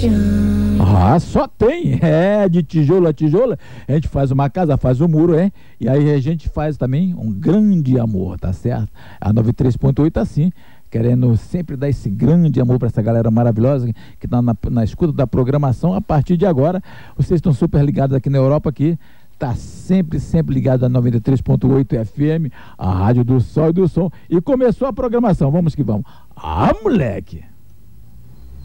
Ah, só tem, de tijolo a tijolo, a gente faz uma casa, faz um muro, e aí a gente faz também um grande amor, tá certo? A 93.8 assim, querendo sempre dar esse grande amor para essa galera maravilhosa que tá na escuta da programação. A partir de agora, vocês estão super ligados aqui na Europa, aqui, tá sempre ligado a 93.8 FM, a rádio do Sol e do Som, e começou a programação, vamos que vamos. Ah, moleque!